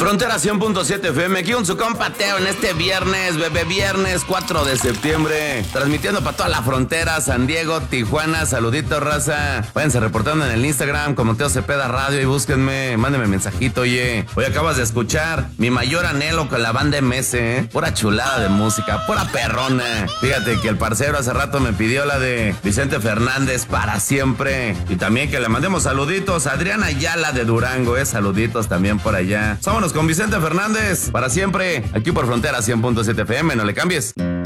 Frontera 100.7 FM, aquí con su compa Teo en este viernes, bebé viernes 4 de septiembre, transmitiendo para toda la frontera, San Diego, Tijuana, saluditos raza. Váyanse reportando en el Instagram como Teo Cepeda Radio y búsquenme, mándenme mensajito, oye. Hoy acabas de escuchar mi mayor anhelo con la banda MS, pura chulada de música, pura perrona. Fíjate que el parcero hace rato me pidió la de Vicente Fernández, Para Siempre. Y también que le mandemos saluditos a Adriana Ayala de Durango, saluditos también por allá. Vámonos con Vicente Fernández, Para Siempre, aquí por Frontera 100.7 FM, no le cambies.